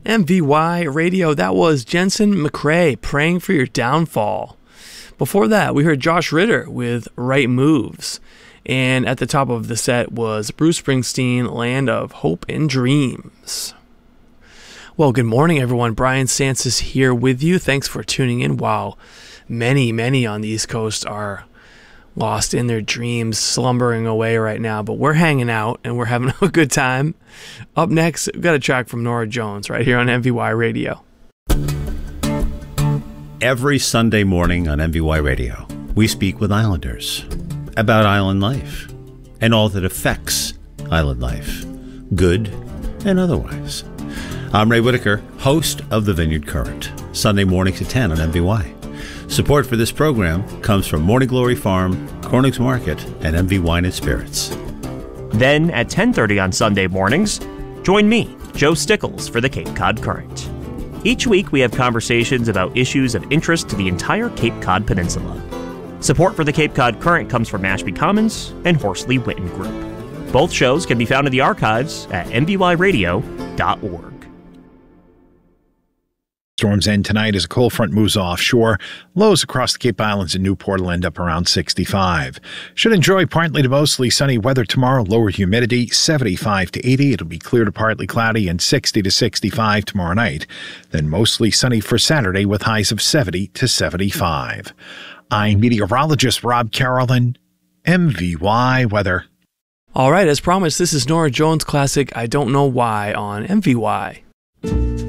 MVY Radio. That was Jensen McCrae, Praying for Your Downfall. Before that, we heard Josh Ritter with Right Moves. And at the top of the set was Bruce Springsteen, Land of Hope and Dreams. Well, good morning, everyone. Brian Sansis here with you. Thanks for tuning in. Wow, many on the East Coast are lost in their dreams, slumbering away right now. But we're hanging out and we're having a good time. Up next, we've got a track from Norah Jones right here on MVY Radio. Every Sunday morning on MVY Radio, we speak with Islanders about island life and all that affects island life, good and otherwise. I'm Ray Whitaker, host of The Vineyard Current, Sunday mornings at 10 on MVY. Support for this program comes from Morning Glory Farm, Corning's Market, and MV Wine and Spirits. Then at 10:30 on Sunday mornings, join me, Joe Stickles, for the Cape Cod Current. Each week we have conversations about issues of interest to the entire Cape Cod Peninsula. Support for the Cape Cod Current comes from Mashpee Commons and Horsley Witten Group. Both shows can be found in the archives at mvyradio.org. Storms end tonight as a cold front moves offshore. Lows across the Cape Islands and Newport will end up around 65. Should enjoy partly to mostly sunny weather tomorrow. Lower humidity, 75 to 80. It'll be clear to partly cloudy and 60 to 65 tomorrow night. Then mostly sunny for Saturday with highs of 70 to 75. I'm meteorologist Rob Carolyn, MVY Weather. All right, as promised, this is Norah Jones' classic I Don't Know Why on MVY.